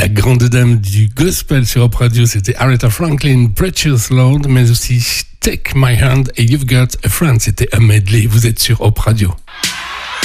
La grande dame du gospel sur Hop Radio, c'était Aretha Franklin, Precious Lord, mais aussi Take My Hand et You've Got a Friend. C'était un medley. Vous êtes sur Hop Radio.